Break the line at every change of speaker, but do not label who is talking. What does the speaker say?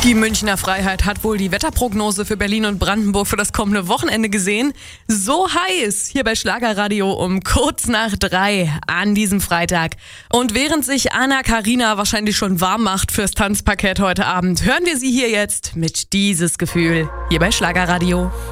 Die Münchner Freiheit hat wohl die Wetterprognose für Berlin und Brandenburg für das kommende Wochenende gesehen. So heiß hier bei Schlagerradio um kurz nach 3 an diesem Freitag. Und während sich Anna-Karina wahrscheinlich schon warm macht fürs Tanzparkett heute Abend, hören wir sie hier jetzt mit dieses Gefühl hier bei Schlagerradio.